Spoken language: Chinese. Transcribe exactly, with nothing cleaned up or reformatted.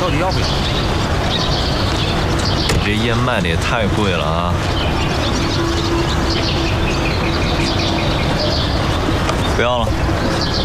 到底要不要？ 你这烟卖的也太贵了啊！不要了。